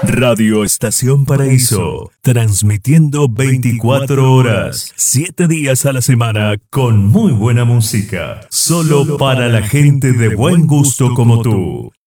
Radio Estación Paraíso, transmitiendo 24 horas, 7 días a la semana, con muy buena música, solo para la gente de buen gusto como tú.